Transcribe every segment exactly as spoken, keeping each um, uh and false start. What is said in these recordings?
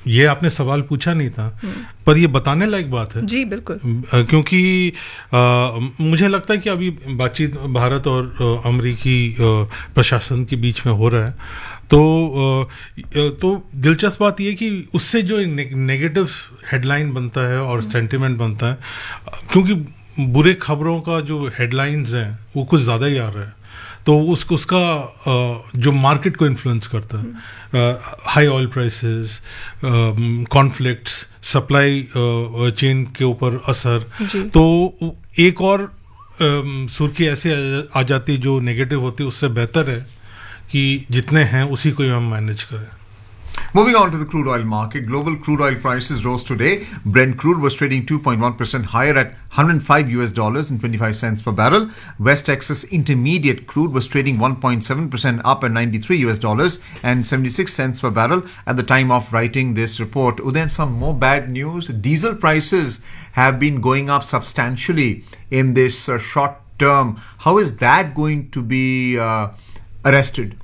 ये आपने सवाल पूछा नहीं था, पर ये बताने लायक बात है। जी बिल्कुल, क्योंकि आ, मुझे लगता है कि अभी बातचीत भारत और अमेरिकी प्रशासन के बीच में हो रहा है, तो तो दिलचस्प बात ये कि उससे जो ने, नेगेटिव हेडलाइन बनता है और सेंटिमेंट बनता है, क्योंकि बुरे खबरों का जो हेडलाइंस हैं वो कुछ ज़्यादा ही आ रहा है, तो उसको उसका जो मार्केट को इन्फ्लुएंस करता है, high oil prices, conflicts, supply chain के ऊपर असर, तो एक और सुर्खी ऐसे आ जाती जो नेगेटिव होती है, उससे बेहतर है कि जितने हैं उसी को ही हम मैनेज करें। Moving on to the crude oil market, global crude oil prices rose today. Brent crude was trading two point one percent higher at one hundred five U S dollars and twenty-five cents per barrel. West Texas Intermediate crude was trading one point seven percent up at ninety-three U S dollars and seventy-six cents per barrel at the time of writing this report. Udayan, some more bad news. Diesel prices have been going up substantially in this uh, short term. How is that going to be uh, arrested?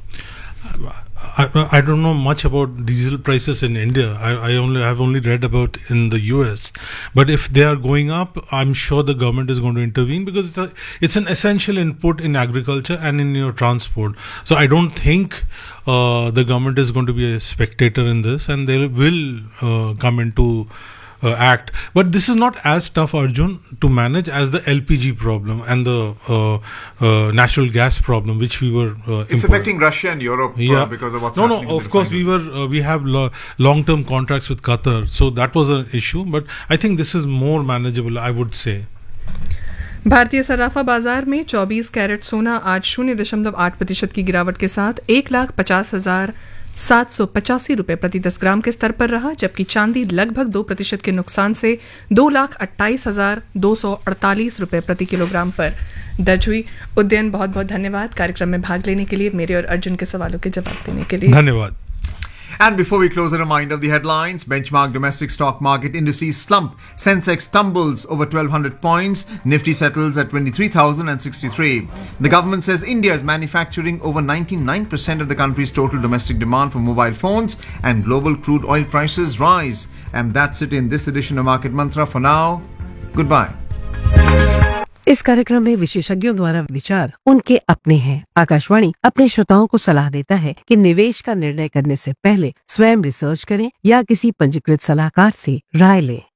I, I don't know much about diesel prices in India. I, I only have only read about in the U S. But if they are going up, I'm sure the government is going to intervene, because it's a, it's an essential input in agriculture and in your transport. So I don't think uh, the government is going to be a spectator in this, and they will uh, come into Uh, act. But this is not as tough, Arjun, to manage as the L P G problem and the uh, uh, natural gas problem, which we were. Uh, it's importing. Affecting Russia and Europe yeah. uh, because of what's no, happening. No, no. Of course, we were uh, we have lo- long-term contracts with Qatar, so that was an issue. But I think this is more manageable, I would say. भारतीय सराफा बाजार में चौबीस carat सोना आज शून्य दशमलव आठ प्रतिशत की गिरावट के साथ एक लाख पचास हजार सात सौ पचासी रुपए प्रति दस ग्राम के स्तर पर रहा, जबकि चांदी लगभग दो प्रतिशत के नुकसान से दो लाख अट्ठाईस हजार दो सौ अड़तालीस रुपए प्रति किलोग्राम पर दर्ज हुई। उदयन, बहुत बहुत धन्यवाद कार्यक्रम में भाग लेने के लिए, मेरे और अर्जुन के सवालों के जवाब देने के लिए धन्यवाद। And before we close, a reminder of the headlines. Benchmark domestic stock market indices slump. Sensex tumbles over twelve hundred points. Nifty settles at twenty-three thousand sixty-three. The government says India is manufacturing over ninety-nine percent of the country's total domestic demand for mobile phones, and global crude oil prices rise. And that's it in this edition of Market Mantra. For now, goodbye. इस कार्यक्रम में विशेषज्ञों द्वारा विचार उनके अपने हैं। आकाशवाणी अपने श्रोताओं को सलाह देता है कि निवेश का निर्णय करने से पहले स्वयं रिसर्च करें या किसी पंजीकृत सलाहकार से राय लें।